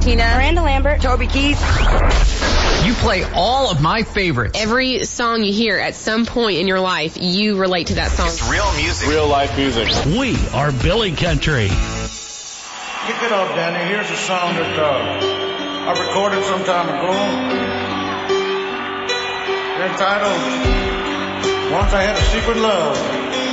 Tina, Miranda Lambert, Toby Keith. You play all of my favorites. Every song you hear at some point in your life, you relate to that song. It's real music. Real life music. We are Billy Country. Kick it off, Danny. Here's a song that I recorded some time ago. Entitled, Once I Had a Secret Love.